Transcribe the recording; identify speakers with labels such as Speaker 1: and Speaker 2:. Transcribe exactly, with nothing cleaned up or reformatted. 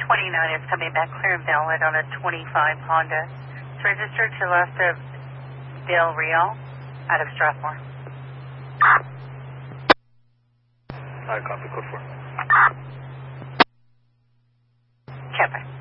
Speaker 1: twenty-nine is coming back clear and valid on a twenty-five Honda. It's registered to left of Del Real out of Strathmore.
Speaker 2: I copy code four.
Speaker 1: Kevin.